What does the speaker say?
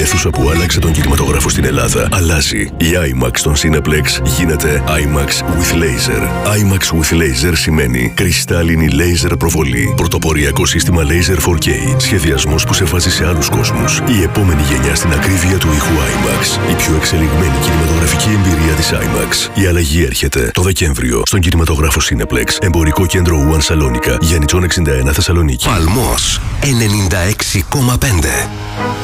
αίθουσα που άλλαξε τον κινηματογράφο στην Ελλάδα αλλάζει. Η IMAX στον Cineplex γίνεται IMAX with Laser. IMAX with Laser σημαίνει κρυστάλλινη laser προβολή, πρωτοποριακό σύστημα Laser 4K, σχεδιασμός που σε βάζει σε άλλους κόσμους. Η επόμενη γενιά στην ακρίβεια του ήχου IMAX. Η πιο εξελιγμένη κινηματογραφική εμπειρία της IMAX. Η αλλαγή έρχεται το Δεκέμβριο στον κινηματογράφο Cineplex. Εμπορικό κέντρο One Σαλόνικα, Γιαννιτσών 61 Θεσσαλονίκη. Παλμός 96,5.